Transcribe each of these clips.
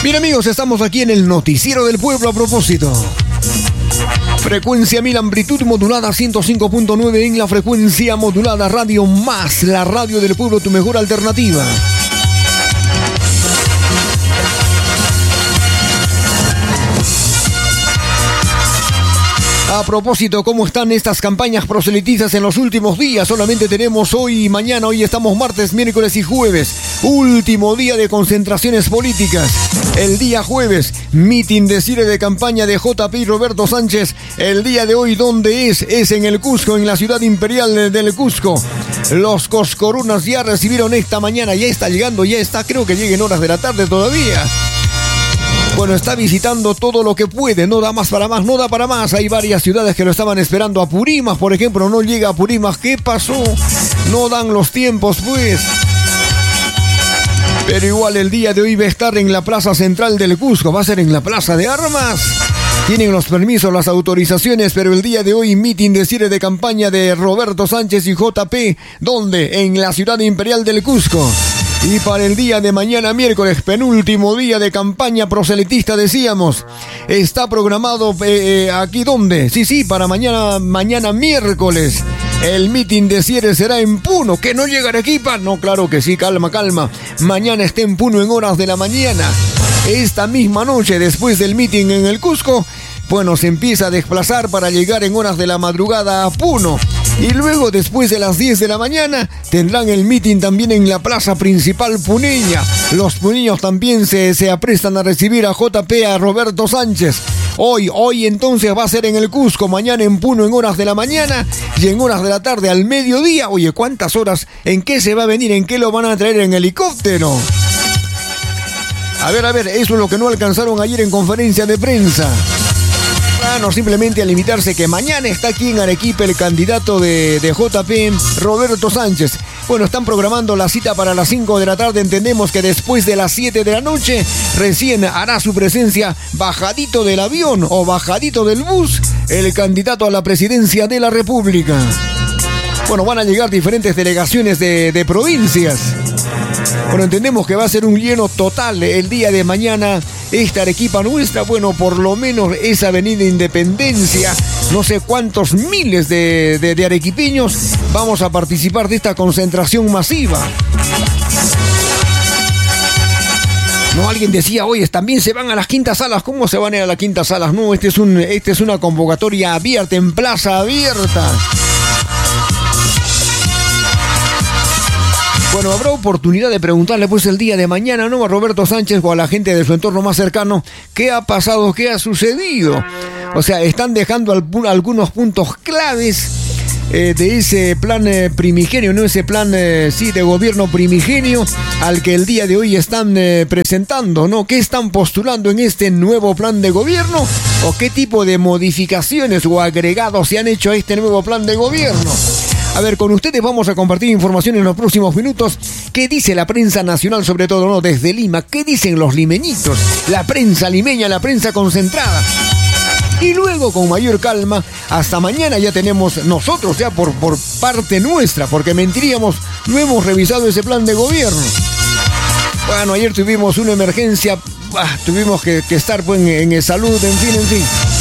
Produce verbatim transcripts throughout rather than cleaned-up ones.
Bien amigos, estamos aquí en el Noticiero del Pueblo a propósito. Frecuencia mil, amplitud modulada ciento cinco punto nueve en la frecuencia modulada Radio Más, la radio del pueblo, tu mejor alternativa. A propósito, ¿cómo están estas campañas proselitizas en los últimos días? Solamente tenemos hoy y mañana, hoy estamos martes, miércoles y jueves. Último día de concentraciones políticas. El día jueves, mitin de cierre de campaña de J P y Roberto Sánchez. El día de hoy, ¿dónde es? Es en el Cusco, en la ciudad imperial del Cusco. Los coscorunas ya recibieron esta mañana, ya está llegando, ya está, creo que lleguen horas de la tarde todavía. Bueno, está visitando todo lo que puede, no da más para más, no da para más. Hay varias ciudades que lo estaban esperando. Apurímac, por ejemplo, no llega a Apurímac. ¿Qué pasó? No dan los tiempos, pues. Pero igual el día de hoy va a estar en la plaza central del Cusco, va a ser en la plaza de armas. Tienen los permisos, las autorizaciones, pero el día de hoy mitin de cierre de campaña de Roberto Sánchez y J P. ¿Dónde? En la ciudad imperial del Cusco. Y para el día de mañana miércoles, penúltimo día de campaña proselitista, decíamos, está programado eh, aquí ¿dónde? Sí, sí, para mañana, mañana miércoles. El mitin de cierre será en Puno. ¿Que no llega Arequipa? No, claro que sí, calma, calma. Mañana está en Puno en horas de la mañana. Esta misma noche, después del mitin en el Cusco, bueno, se empieza a desplazar para llegar en horas de la madrugada a Puno. Y luego, después de las diez de la mañana, tendrán el mitin también en la plaza principal puneña. Los puneños también se, se aprestan a recibir a J P, a Roberto Sánchez. Hoy, hoy entonces va a ser en el Cusco, mañana en Puno en horas de la mañana y en horas de la tarde al mediodía. Oye, ¿cuántas horas? ¿En qué se va a venir? ¿En qué lo van a traer? ¿En helicóptero? A ver, a ver, eso es lo que no alcanzaron ayer en conferencia de prensa. No, simplemente a limitarse que mañana está aquí en Arequipa el candidato de, de J P, Roberto Sánchez. Bueno, están programando la cita para las cinco de la tarde. Entendemos que después de las siete de la noche recién hará su presencia bajadito del avión o bajadito del bus el candidato a la presidencia de la República. Bueno, van a llegar diferentes delegaciones de, de provincias. Bueno, entendemos que va a ser un lleno total el día de mañana. Esta Arequipa nuestra, bueno, por lo menos esa avenida Independencia, no sé cuántos miles de, de, de arequipeños vamos a participar de esta concentración masiva. No, alguien decía, oye, también se van a las quintas salas. ¿Cómo se van a ir a las quintas salas? No, este es un, este es una convocatoria abierta, en plaza abierta. Bueno, habrá oportunidad de preguntarle pues el día de mañana, ¿no?, a Roberto Sánchez o a la gente de su entorno más cercano, ¿qué ha pasado? ¿Qué ha sucedido? O sea, están dejando al- algunos puntos claves eh, de ese plan eh, primigenio, ¿no? Ese plan, eh, sí, de gobierno primigenio al que el día de hoy están eh, presentando, ¿no? ¿Qué están postulando en este nuevo plan de gobierno? ¿O qué tipo de modificaciones o agregados se han hecho a este nuevo plan de gobierno? A ver, con ustedes vamos a compartir información en los próximos minutos. ¿Qué dice la prensa nacional, sobre todo, no, desde Lima? ¿Qué dicen los limeñitos? La prensa limeña, la prensa concentrada. Y luego, con mayor calma, hasta mañana ya tenemos nosotros, ya por, por parte nuestra, porque mentiríamos, no hemos revisado ese plan de gobierno. Bueno, ayer tuvimos una emergencia, bah, tuvimos que, que estar pues, en, en salud, en fin, en fin.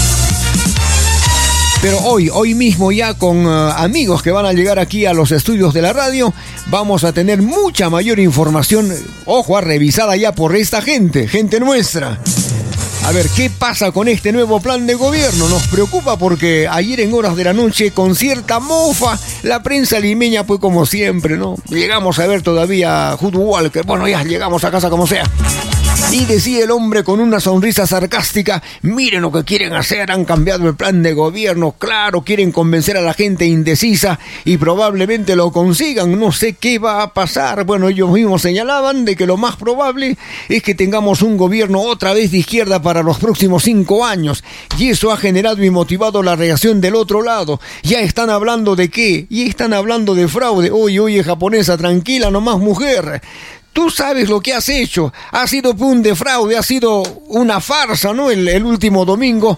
Pero hoy, hoy mismo ya con uh, amigos que van a llegar aquí a los estudios de la radio, vamos a tener mucha mayor información, ojo, revisada ya por esta gente, gente nuestra. A ver, ¿qué pasa con este nuevo plan de gobierno? Nos preocupa porque ayer en horas de la noche, con cierta mofa, la prensa limeña, pues como siempre, ¿no? Llegamos a ver todavía a Hood Walker, bueno, ya llegamos a casa como sea. Y decía el hombre con una sonrisa sarcástica, miren lo que quieren hacer, han cambiado el plan de gobierno, claro, quieren convencer a la gente indecisa y probablemente lo consigan, no sé qué va a pasar. Bueno, ellos mismos señalaban de que lo más probable es que tengamos un gobierno otra vez de izquierda para los próximos cinco años, y eso ha generado y motivado la reacción del otro lado. Ya están hablando de qué, y están hablando de fraude. Oye, oye, japonesa, tranquila nomás, mujer. Tú sabes lo que has hecho, ha sido un defraude, ha sido una farsa, ¿no? El, el último domingo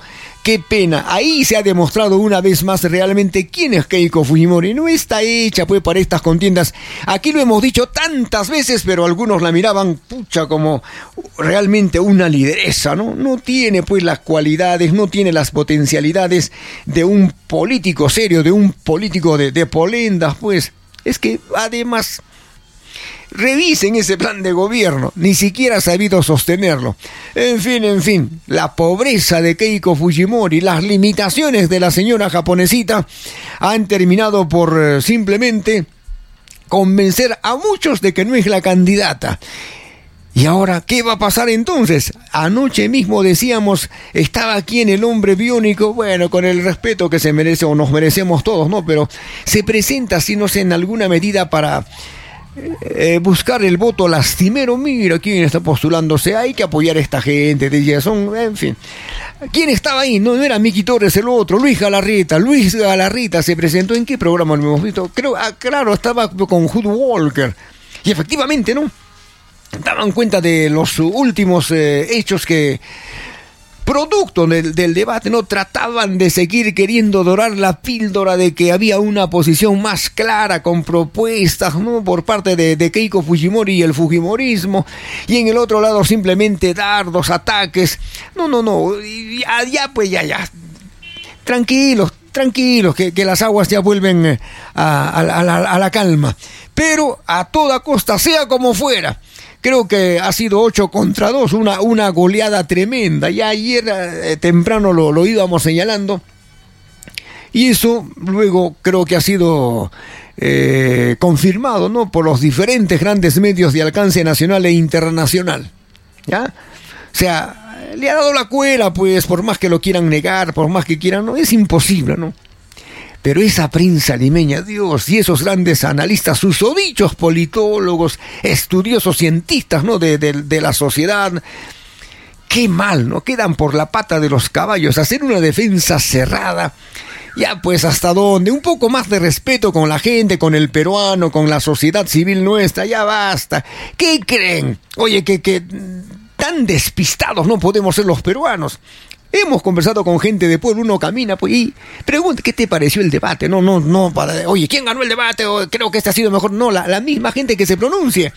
qué pena. Ahí se ha demostrado una vez más realmente quién es Keiko Fujimori. No está hecha pues para estas contiendas. Aquí lo hemos dicho tantas veces, pero algunos la miraban, pucha, como realmente una lideresa, ¿no? No tiene pues las cualidades, no tiene las potencialidades de un político serio, de un político de, de polendas, pues. Es que además... Revisen ese plan de gobierno, ni siquiera ha sabido sostenerlo. En fin, en fin, la pobreza de Keiko Fujimori, las limitaciones de la señora japonesita han terminado por eh, simplemente convencer a muchos de que no es la candidata. ¿Y ahora qué va a pasar entonces? Anoche mismo decíamos, estaba aquí en el hombre biónico, bueno, con el respeto que se merece o nos merecemos todos, ¿no? Pero se presenta, si no sé, en alguna medida para... Eh, buscar el voto lastimero. Mira quién está postulándose, hay que apoyar a esta gente, decía, son, en fin. ¿Quién estaba ahí? No, no era Miki Torres el otro, Luis Galarreta. Luis Galarreta se presentó, ¿en qué programa lo hemos visto? Creo, ah, claro, estaba con Hood Walker. Y efectivamente, ¿no? Daban cuenta de los últimos eh, hechos que... producto del, del debate, ¿no? Trataban de seguir queriendo dorar la píldora de que había una posición más clara con propuestas, ¿no? Por parte de, de Keiko Fujimori y el fujimorismo, y en el otro lado simplemente dardos, ataques. No, no, no, ya, ya pues ya, ya. Tranquilos, tranquilos, que, que las aguas ya vuelven a, a, a, la, a la calma. Pero a toda costa, sea como fuera. Creo que ha sido ocho contra dos, una, una goleada tremenda. Ya ayer eh, temprano lo, lo íbamos señalando. Y eso luego creo que ha sido eh, confirmado, ¿no? Por los diferentes grandes medios de alcance nacional e internacional. ¿Ya? O sea, le ha dado la cuela, pues, por más que lo quieran negar, por más que quieran, no, es imposible, ¿no? Pero esa prensa limeña, Dios, y esos grandes analistas, susodichos politólogos, estudiosos, cientistas, ¿no? De, de, de la sociedad, qué mal, ¿no? Quedan por la pata de los caballos, hacer una defensa cerrada. Ya pues, ¿hasta dónde? Un poco más de respeto con la gente, con el peruano, con la sociedad civil nuestra, ya basta. ¿Qué creen? Oye, que, que tan despistados no podemos ser los peruanos. Hemos conversado con gente de pueblo, uno camina pues, y pregunta, ¿qué te pareció el debate? No, no, no, para, oye, ¿quién ganó el debate? O, creo que este ha sido mejor. No, la, la misma gente que se pronuncie.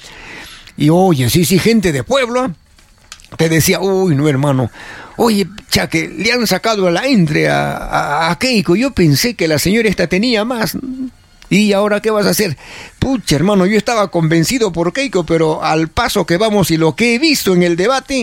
Y oye, sí, sí, gente de pueblo, te decía, uy, no, hermano, oye, cha, que le han sacado a la entre a, a, a Keiko. Yo pensé que la señora esta tenía más. ¿Y ahora qué vas a hacer? Pucha, hermano, yo estaba convencido por Keiko, pero al paso que vamos y lo que he visto en el debate...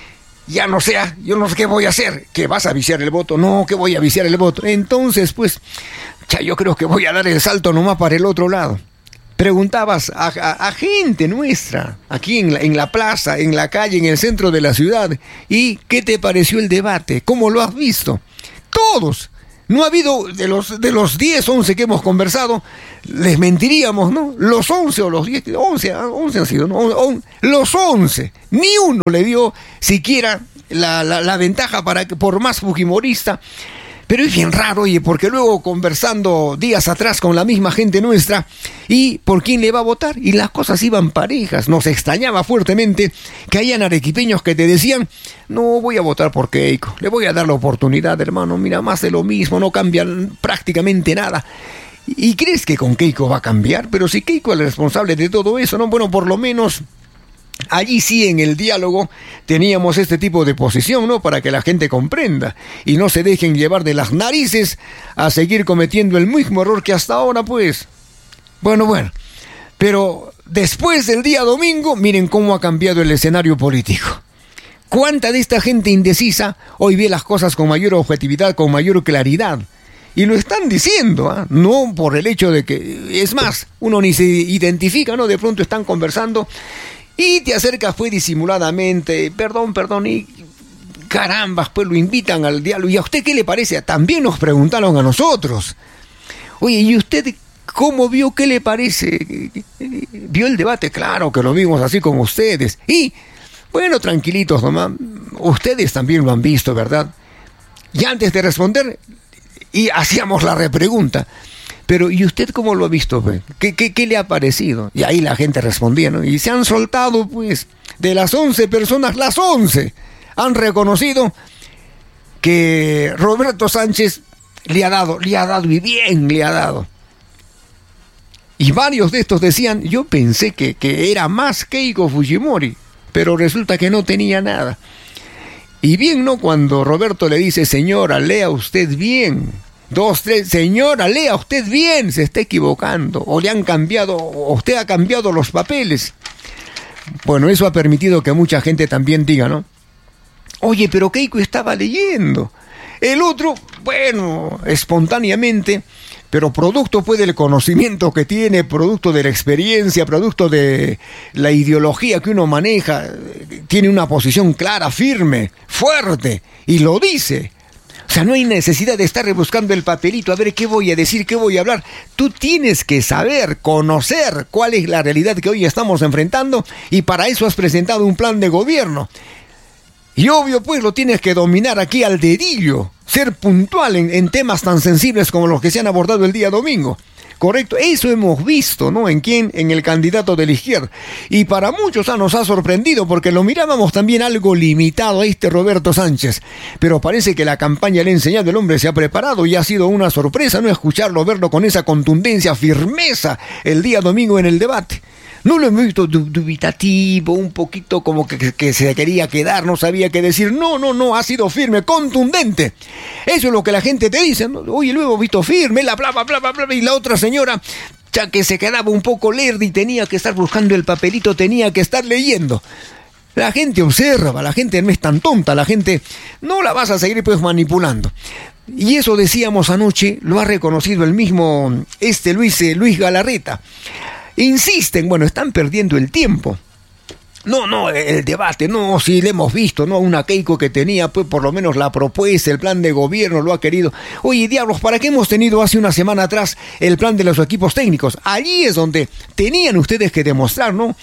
Ya no sé, yo no sé qué voy a hacer. ¿Que vas a viciar el voto? No, que voy a viciar el voto. Entonces, pues, ya yo creo que voy a dar el salto nomás para el otro lado. Preguntabas a, a, a gente nuestra, aquí en la, en la plaza, en la calle, en el centro de la ciudad. ¿Y qué te pareció el debate? ¿Cómo lo has visto? Todos. No ha habido, de los de los diez, once que hemos conversado, les mentiríamos, ¿no? Los once o los diez, once, once han sido, ¿no? On, los once, ni uno le dio siquiera la, la, la ventaja para que, por más fujimorista. Pero es bien raro, oye, porque luego conversando días atrás con la misma gente nuestra, ¿y por quién le va a votar? Y las cosas iban parejas. Nos extrañaba fuertemente que hayan arequipeños que te decían, no voy a votar por Keiko, le voy a dar la oportunidad, hermano, mira, más de lo mismo, no cambia prácticamente nada. ¿Y crees que con Keiko va a cambiar? Pero si Keiko es el responsable de todo eso, ¿no? Bueno, por lo menos... allí sí, en el diálogo, teníamos este tipo de posición, ¿no? Para que la gente comprenda y no se dejen llevar de las narices a seguir cometiendo el mismo error que hasta ahora, pues. Bueno, bueno. Pero después del día domingo, miren cómo ha cambiado el escenario político. ¿Cuánta de esta gente indecisa hoy ve las cosas con mayor objetividad, con mayor claridad? Y lo están diciendo, ¿eh? No por el hecho de que... Es más, uno ni se identifica, ¿no? De pronto están conversando... y te acercas pues disimuladamente, perdón, perdón, y carambas, pues lo invitan al diálogo. ¿Y a usted qué le parece? También nos preguntaron a nosotros. Oye, ¿y usted cómo vio? ¿Qué le parece? ¿Vio el debate? Claro que lo vimos así como ustedes. Y, bueno, tranquilitos nomás, ustedes también lo han visto, ¿verdad? Y antes de responder, y hacíamos la repregunta. Pero, ¿y usted cómo lo ha visto? ¿Qué, qué, qué le ha parecido? Y ahí la gente respondía, ¿no? Y se han soltado, pues, de las once personas, las once han reconocido que Roberto Sánchez le ha dado, le ha dado y bien le ha dado. Y varios de estos decían, yo pensé que, que era más Keiko Fujimori, pero resulta que no tenía nada. Y bien, ¿no? Cuando Roberto le dice, señora, lea usted bien. Dos, tres, señora, lea usted bien, se está equivocando. O le han cambiado, o usted ha cambiado los papeles. Bueno, eso ha permitido que mucha gente también diga, ¿no? Oye, pero Keiko estaba leyendo. El otro, bueno, espontáneamente, pero producto pues del conocimiento que tiene, producto de la experiencia, producto de la ideología que uno maneja, tiene una posición clara, firme, fuerte, y lo dice. O sea, no hay necesidad de estar rebuscando el papelito, a ver qué voy a decir, qué voy a hablar. Tú tienes que saber, conocer cuál es la realidad que hoy estamos enfrentando, y para eso has presentado un plan de gobierno. Y obvio, pues, lo tienes que dominar aquí al dedillo, ser puntual en, en temas tan sensibles como los que se han abordado el día domingo. Correcto, eso hemos visto, ¿no? ¿En quién? En el candidato de la izquierda. Y para muchos ah, nos ha sorprendido, porque lo mirábamos también algo limitado a este Roberto Sánchez. Pero parece que la campaña le ha enseñado, el hombre se ha preparado y ha sido una sorpresa, ¿no? Escucharlo, verlo con esa contundencia, firmeza el día domingo en el debate. No lo hemos visto dubitativo, un poquito como que, que, que se quería quedar, no sabía qué decir. No, no, no, ha sido firme, contundente. Eso es lo que la gente te dice, ¿no? Oye, lo hemos visto firme, la bla, bla, bla, bla, bla, y la otra señora, ya que se quedaba un poco lerda y tenía que estar buscando el papelito, tenía que estar leyendo. La gente observa, la gente no es tan tonta, la gente no la vas a seguir pues manipulando. Y eso decíamos anoche, lo ha reconocido el mismo este Luis, eh, Luis Galarreta. Insisten, bueno, están perdiendo el tiempo. No, no, el debate, no, sí, le hemos visto, ¿no? Una Keiko que tenía, pues, por lo menos la propuesta, el plan de gobierno, lo ha querido. Oye, diablos, ¿para qué hemos tenido hace una semana atrás el plan de los equipos técnicos? Allí es donde tenían ustedes que demostrar, ¿no?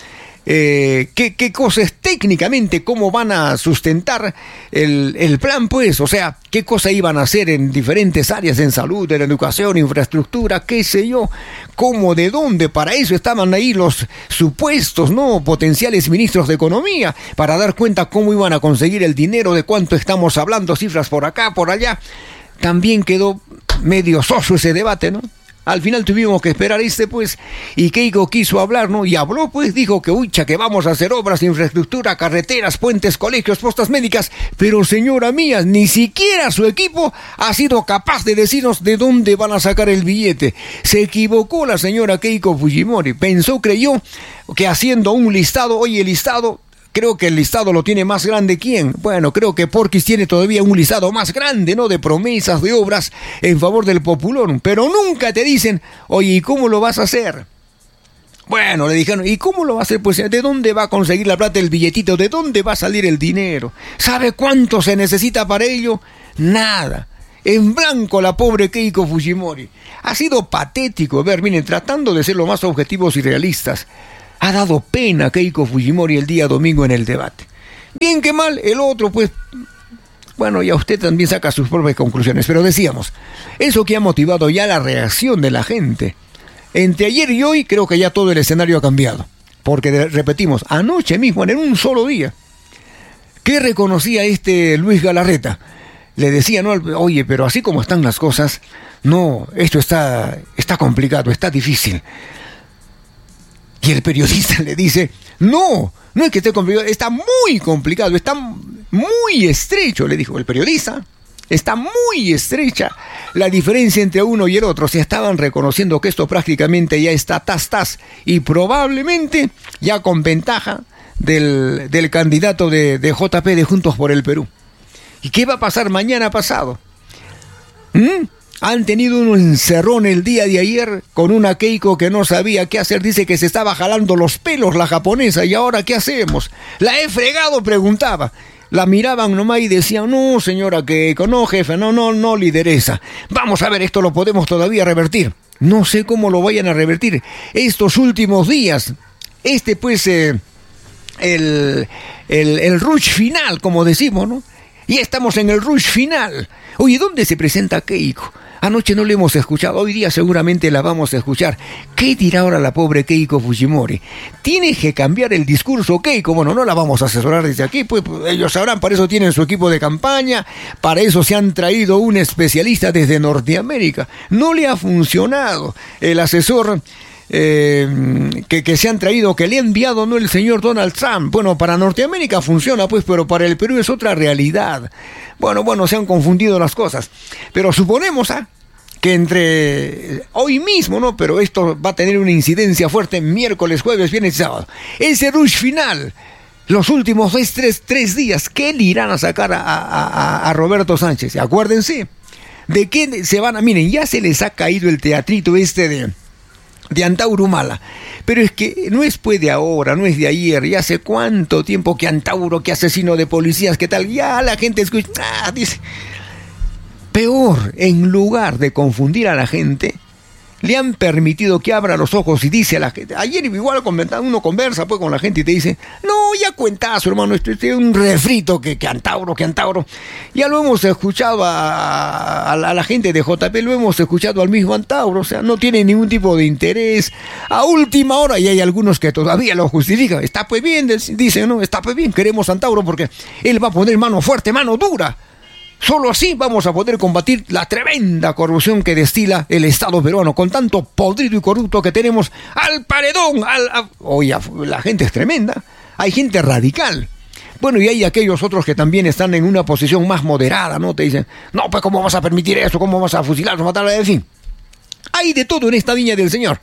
Eh, qué, qué cosas técnicamente, cómo van a sustentar el, el plan, pues, o sea, qué cosa iban a hacer en diferentes áreas, en salud, en educación, infraestructura, qué sé yo, cómo, de dónde. Para eso estaban ahí los supuestos, no potenciales ministros de economía, para dar cuenta cómo iban a conseguir el dinero, de cuánto estamos hablando, cifras por acá, por allá. También quedó medio soso ese debate, ¿no? Al final tuvimos que esperar este, pues, y Keiko quiso hablar, ¿no? Y habló, pues, dijo que, uy, que vamos a hacer obras, infraestructura, carreteras, puentes, colegios, postas médicas. Pero, señora mía, ni siquiera su equipo ha sido capaz de decirnos de dónde van a sacar el billete. Se equivocó la señora Keiko Fujimori. Pensó, creyó, que haciendo un listado, oye, el listado... Creo que el listado lo tiene más grande, ¿quién? Bueno, creo que Porquis tiene todavía un listado más grande, ¿no? De promesas, de obras en favor del Populón. Pero nunca te dicen, oye, ¿y cómo lo vas a hacer? Bueno, le dijeron, ¿y cómo lo va a hacer? Pues, ¿de dónde va a conseguir la plata el billetito? ¿De dónde va a salir el dinero? ¿Sabe cuánto se necesita para ello? Nada. En blanco la pobre Keiko Fujimori. Ha sido patético ver, miren, tratando de ser lo más objetivos y realistas. Ha dado pena Keiko Fujimori el día domingo en el debate. Bien que mal, el otro, pues, bueno, ya usted también saca sus propias conclusiones, pero decíamos, eso que ha motivado ya la reacción de la gente. Entre ayer y hoy creo que ya todo el escenario ha cambiado, porque repetimos, anoche mismo, en un solo día, ¿qué reconocía este Luis Galarreta? Le decía, no, oye, pero así como están las cosas, no, esto está, está complicado, está difícil. Y el periodista le dice, no, no es que esté complicado, está muy complicado, está muy estrecho, le dijo el periodista, está muy estrecha la diferencia entre uno y el otro. Se estaban reconociendo que esto prácticamente ya está tas tas y probablemente ya con ventaja del, del candidato de, de J P de Juntos por el Perú. ¿Y qué va a pasar mañana pasado? ¿Mm? Han tenido un encerrón el día de ayer con una Keiko que no sabía qué hacer. Dice que se estaba jalando los pelos la japonesa. ¿Y ahora qué hacemos? La he fregado, preguntaba. La miraban nomás y decían, no, señora Keiko, no, jefe, no, no, no, lideresa. Vamos a ver, esto lo podemos todavía revertir. No sé cómo lo vayan a revertir. Estos últimos días, este pues, eh, el, el, el rush final, como decimos, ¿no? Y estamos en el rush final. Oye, ¿dónde se presenta Keiko? Anoche no le hemos escuchado, hoy día seguramente la vamos a escuchar. ¿Qué dirá ahora la pobre Keiko Fujimori? ¿Tiene que cambiar el discurso Keiko? Bueno, no la vamos a asesorar desde aquí, pues, pues ellos sabrán, para eso tienen su equipo de campaña, para eso se han traído un especialista desde Norteamérica. No le ha funcionado el asesor eh, que, que se han traído, que le ha enviado, no el señor Donald Trump. Bueno, para Norteamérica funciona, pues, pero para el Perú es otra realidad. Bueno, bueno, se han confundido las cosas. Pero suponemos, ¿ah? que entre hoy mismo, ¿no? Pero esto va a tener una incidencia fuerte miércoles, jueves, viernes y sábado. Ese rush final, los últimos dos, tres, tres días, ¿qué le irán a sacar a, a, a Roberto Sánchez? Acuérdense, de qué se van a... Miren, ya se les ha caído el teatrito este de... de Antauro Humala, pero es que no es pues de ahora, no es de ayer, ya hace cuánto tiempo que Antauro, que asesino de policías, que tal, ya la gente escucha, ah, dice, peor, en lugar de confundir a la gente, le han permitido que abra los ojos y dice a la gente, ayer igual uno conversa pues con la gente y te dice, no, ya cuentazo hermano, esto es un refrito que, que Antauro, que Antauro, ya lo hemos escuchado a, a, a la gente de J P, lo hemos escuchado al mismo Antauro, o sea, no tiene ningún tipo de interés, a última hora, y hay algunos que todavía lo justifican, está pues bien, dicen, no, está pues bien, queremos a Antauro porque él va a poner mano fuerte, mano dura. Solo así vamos a poder combatir la tremenda corrupción que destila el Estado peruano, con tanto podrido y corrupto que tenemos al paredón. Al, a... Oye, la gente es tremenda, hay gente radical. Bueno, y hay aquellos otros que también están en una posición más moderada, ¿no? Te dicen, no, pues ¿cómo vas a permitir eso? ¿Cómo vas a fusilarlos, matarlos? En fin, hay de todo en esta viña del Señor.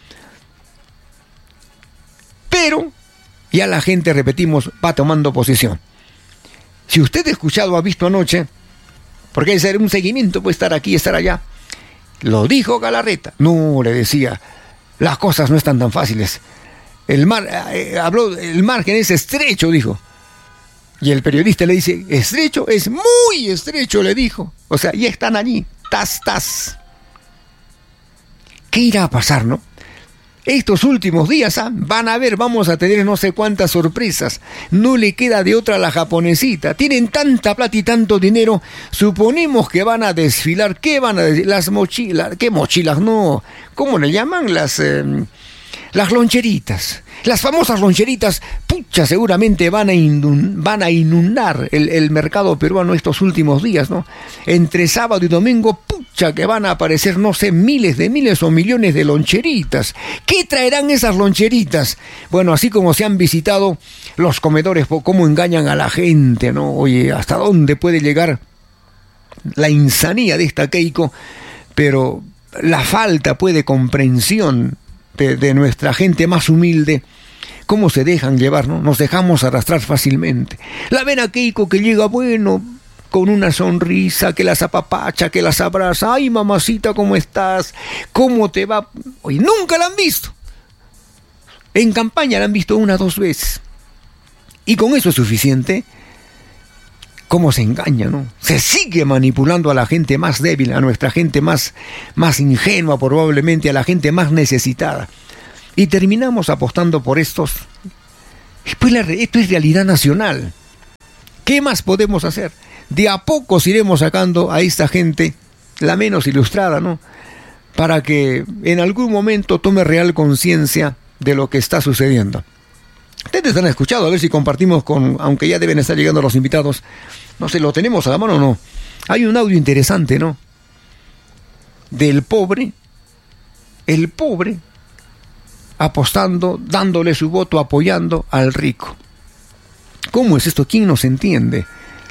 Pero ya la gente, repetimos, va tomando posición. Si usted ha escuchado, ha visto anoche, porque es un seguimiento, puede estar aquí, estar allá. Lo dijo Galarreta. No, le decía, las cosas no están tan fáciles. El mar, eh, habló, el margen es estrecho, dijo. Y el periodista le dice, estrecho, es muy estrecho, le dijo. O sea, ya están allí, tas, tas. ¿Qué irá a pasar, no? Estos últimos días, ¿ah? van a ver, vamos a tener no sé cuántas sorpresas. No le queda de otra a la japonesita. Tienen tanta plata y tanto dinero. Suponemos que van a desfilar. ¿Qué van a decir? Las mochilas. ¿Qué mochilas? No. ¿Cómo le llaman? Las... Eh, las loncheritas. Las famosas loncheritas, pucha, seguramente van a, inund- van a inundar el, el mercado peruano estos últimos días, ¿no? Entre sábado y domingo, pucha, que van a aparecer, no sé, miles de miles o millones de loncheritas. ¿Qué traerán esas loncheritas? Bueno, así como se han visitado los comedores, cómo engañan a la gente, ¿no? Oye, ¿hasta dónde puede llegar la insanía de esta Keiko? Pero la falta, pues, de comprensión De, de nuestra gente más humilde, cómo se dejan llevar, ¿no? Nos dejamos arrastrar fácilmente. La ven a Keiko que llega, bueno, con una sonrisa, que las apapacha, que las abraza. Ay, mamacita, ¿cómo estás? ¿Cómo te va? Hoy nunca la han visto. En campaña la han visto una o dos veces. Y con eso es suficiente. Cómo se engaña, ¿no? Se sigue manipulando a la gente más débil, a nuestra gente más, más ingenua probablemente, a la gente más necesitada. Y terminamos apostando por estos. Pues la, esto es realidad nacional. ¿Qué más podemos hacer? De a pocos iremos sacando a esta gente, la menos ilustrada, ¿no? Para que en algún momento tome real conciencia de lo que está sucediendo. Ustedes han escuchado, a ver si compartimos con, aunque ya deben estar llegando los invitados, no sé, ¿lo tenemos a la mano o no? Hay un audio interesante, ¿no? Del pobre, el pobre, apostando, dándole su voto, apoyando al rico. ¿Cómo es esto? ¿Quién nos entiende?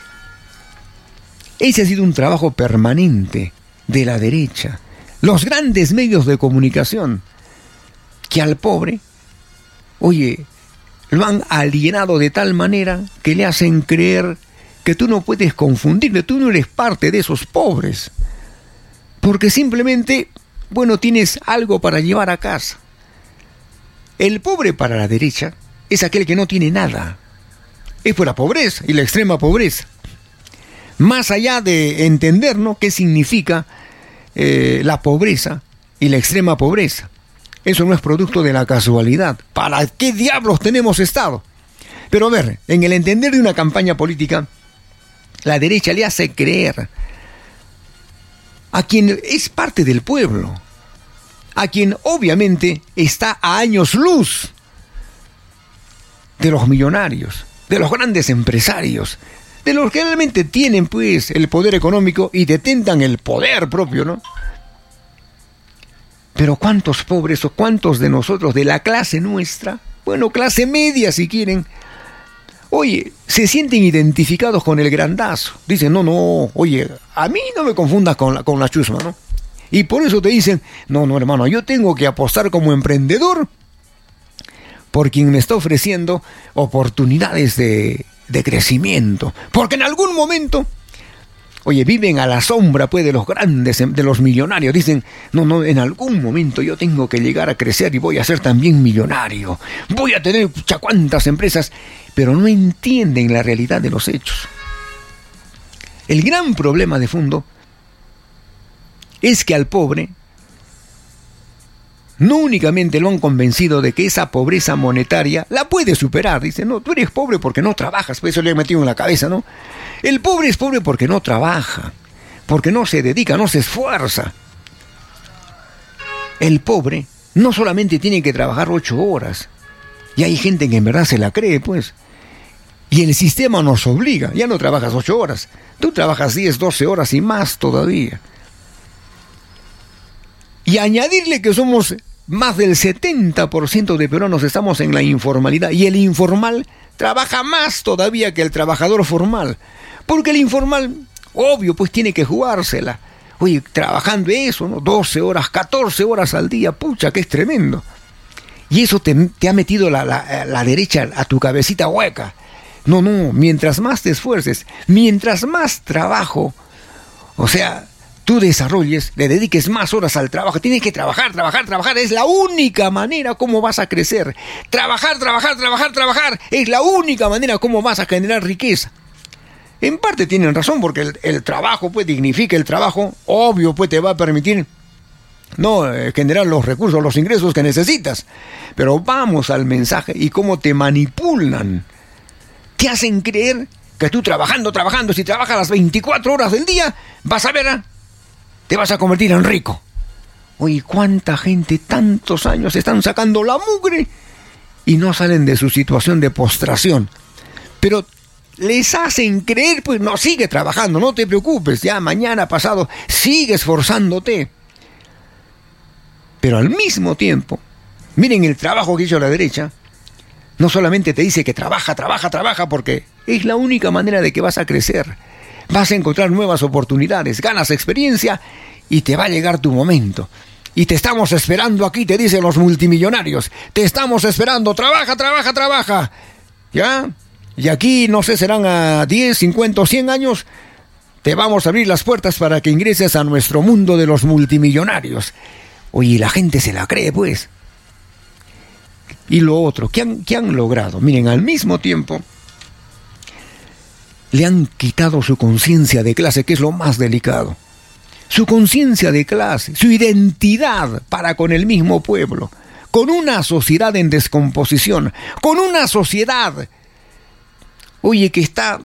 Ese ha sido un trabajo permanente de la derecha. Los grandes medios de comunicación, que al pobre, oye, lo han alienado de tal manera que le hacen creer que tú no puedes confundirle, tú no eres parte de esos pobres, porque simplemente, bueno, tienes algo para llevar a casa. El pobre para la derecha es aquel que no tiene nada, es por la pobreza y la extrema pobreza. Más allá de entender, ¿no?, qué significa eh, la pobreza y la extrema pobreza. Eso no es producto de la casualidad. ¿Para qué diablos tenemos Estado? Pero a ver, en el entender de una campaña política, la derecha le hace creer a quien es parte del pueblo, a quien obviamente está a años luz de los millonarios, de los grandes empresarios, de los que realmente tienen pues el poder económico y detentan el poder propio, ¿no? Pero ¿cuántos pobres o cuántos de nosotros de la clase nuestra, bueno, clase media si quieren, oye, se sienten identificados con el grandazo? Dicen, no, no, oye, a mí no me confundas con la, con la chusma, ¿no? Y por eso te dicen, no, no, hermano, yo tengo que apostar como emprendedor por quien me está ofreciendo oportunidades de, de crecimiento. Porque en algún momento, oye, viven a la sombra pues de los grandes, de los millonarios. Dicen, no, no, en algún momento yo tengo que llegar a crecer y voy a ser también millonario. Voy a tener ya cuantas empresas, pero no entienden la realidad de los hechos. El gran problema de fondo es que al pobre no únicamente lo han convencido de que esa pobreza monetaria la puede superar. Dice, no, tú eres pobre porque no trabajas, pues eso le he metido en la cabeza, ¿no? El pobre es pobre porque no trabaja, porque no se dedica, no se esfuerza. El pobre no solamente tiene que trabajar ocho horas, y hay gente que en verdad se la cree, pues. Y el sistema nos obliga, ya no trabajas ocho horas, tú trabajas diez, doce horas y más todavía. Y añadirle que somos más del setenta por ciento de peruanos estamos en la informalidad, y el informal trabaja más todavía que el trabajador formal, porque el informal, obvio, pues tiene que jugársela. Oye, trabajando eso, ¿no? doce horas, catorce horas al día, pucha, que es tremendo. Y eso te, te ha metido la, la, la derecha a tu cabecita hueca. No, no, mientras más te esfuerces, mientras más trabajo, o sea, tú desarrolles, le dediques más horas al trabajo, tienes que trabajar, trabajar, trabajar, es la única manera como vas a crecer. Trabajar, trabajar, trabajar, trabajar, es la única manera como vas a generar riqueza. En parte tienen razón, porque el, el trabajo, pues, dignifica el trabajo, obvio, pues, te va a permitir, no, eh, generar los recursos, los ingresos que necesitas. Pero vamos al mensaje y cómo te manipulan. Te hacen creer que tú trabajando, trabajando, si trabajas las veinticuatro horas del día, vas a ver, ¿eh? Te vas a convertir en rico. Oye, ¿cuánta gente tantos años están sacando la mugre y no salen de su situación de postración? Pero les hacen creer, pues no, sigue trabajando, no te preocupes, ya mañana pasado, sigue esforzándote. Pero al mismo tiempo, miren el trabajo que hizo la derecha, no solamente te dice que trabaja, trabaja, trabaja, porque es la única manera de que vas a crecer. Vas a encontrar nuevas oportunidades, ganas experiencia y te va a llegar tu momento. Y te estamos esperando aquí, te dicen los multimillonarios. Te estamos esperando, trabaja, trabaja, trabaja. ¿Ya? Y aquí, no sé, serán a diez, cincuenta o cien años, te vamos a abrir las puertas para que ingreses a nuestro mundo de los multimillonarios. Oye, la gente se la cree, pues. Y lo otro, ¿qué han, qué han logrado? Miren, al mismo tiempo le han quitado su conciencia de clase, que es lo más delicado. Su conciencia de clase, su identidad para con el mismo pueblo, con una sociedad en descomposición, con una sociedad, oye, que está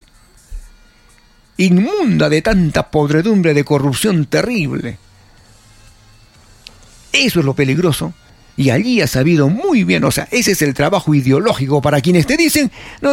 inmunda de tanta podredumbre, de corrupción terrible. Eso es lo peligroso. Y allí ha sabido muy bien, o sea, ese es el trabajo ideológico para quienes te dicen, no,